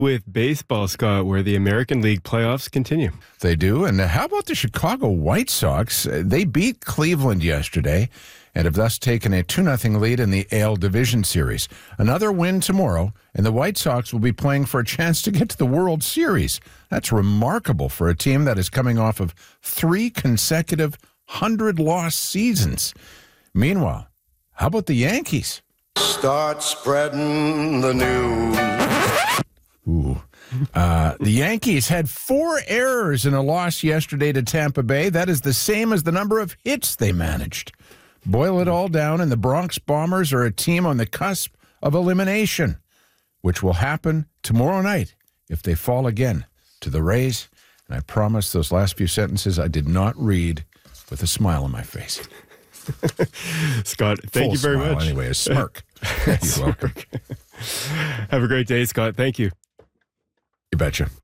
with baseball, Scott, where the American League playoffs continue. They do. And how about the Chicago White Sox? They beat Cleveland yesterday and have thus taken a 2-0 lead in the AL Division Series. Another win tomorrow, and the White Sox will be playing for a chance to get to the World Series. That's remarkable for a team that is coming off of 3 consecutive 100-loss seasons. Meanwhile, how about the Yankees? Start spreading the news. Ooh. The Yankees had 4 errors in a loss yesterday to Tampa Bay. That is the same as the number of hits they managed. Boil it all down, and the Bronx Bombers are a team on the cusp of elimination, which will happen tomorrow night if they fall again to the Rays. And I promise those last few sentences I did not read with a smile on my face. Scott, thank you very smile, much. Anyway, a smirk. You're welcome. Have a great day, Scott. Thank you. You betcha.